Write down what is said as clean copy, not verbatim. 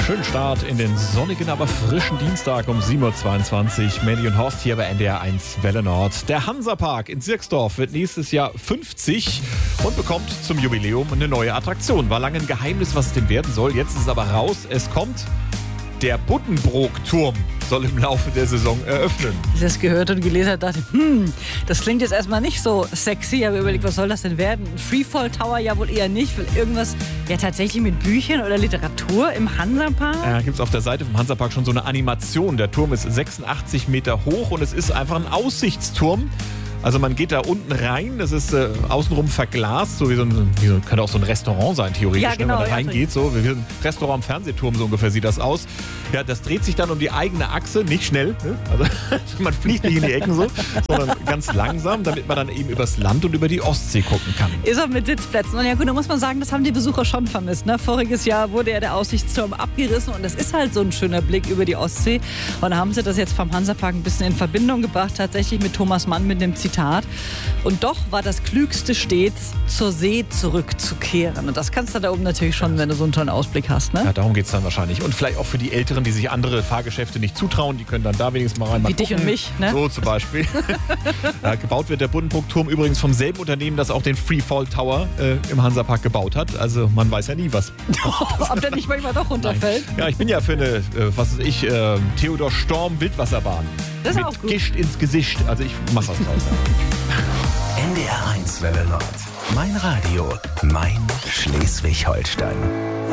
Schönen Start in den sonnigen, aber frischen Dienstag um 7.22 Uhr. Mandy und Horst hier bei NDR 1 Welle Nord. Der Hansapark in Zirksdorf wird nächstes Jahr 50 und bekommt zum Jubiläum eine neue Attraktion. War lange ein Geheimnis, was es denn werden soll. Jetzt ist es aber raus. Es kommt der Buddenbrook-Turm. Soll im Laufe der Saison eröffnen. Als ich das gehört und gelesen habe, dachte ich, das klingt jetzt erstmal nicht so sexy. Ich habe überlegt, was soll das denn werden? Ein Freefall Tower ja wohl eher nicht. Will irgendwas ja tatsächlich mit Büchern oder Literatur im Hansapark? Ja, gibt es auf der Seite vom Hansapark schon so eine Animation. Der Turm ist 86 Meter hoch und es ist einfach ein Aussichtsturm. Also man geht da unten rein, das ist außenrum verglast, so wie könnte auch so ein Restaurant sein, theoretisch, ja, genau, wenn man da reingeht, so wie ein Restaurant am Fernsehturm, so ungefähr sieht das aus. Ja, das dreht sich dann um die eigene Achse, nicht schnell, ne? Also man fliegt nicht in die Ecken so, sondern ganz langsam, damit man dann eben übers Land und über die Ostsee gucken kann. Ist auch mit Sitzplätzen. Und ja gut, da muss man sagen, das haben die Besucher schon vermisst. Ne? Voriges Jahr wurde ja der Aussichtsturm abgerissen und das ist halt so ein schöner Blick über die Ostsee. Und da haben sie das jetzt vom Hansapark ein bisschen in Verbindung gebracht, tatsächlich mit Thomas Mann, mit dem Zitat. Und doch war das Klügste stets, zur See zurückzukehren. Und das kannst du da oben natürlich schon, wenn du so einen tollen Ausblick hast. Ne? Ja, darum geht es dann wahrscheinlich. Und vielleicht auch für die Älteren, die sich andere Fahrgeschäfte nicht zutrauen, die können dann da wenigstens mal rein. Wie dich und mich, ne? So zum Beispiel. Ja, gebaut wird der Buddenbrook-Turm übrigens vom selben Unternehmen, das auch den Freefall Tower im Hansapark gebaut hat. Also man weiß ja nie, was. Ob der nicht manchmal doch runterfällt. Nein. Ja, ich bin ja für eine, Theodor Storm Wildwasserbahn. Das ist mit auch gut. Gischt ins Gesicht. Also ich mach was draus. NDR 1 Welle Nord. Mein Radio, mein Schleswig-Holstein.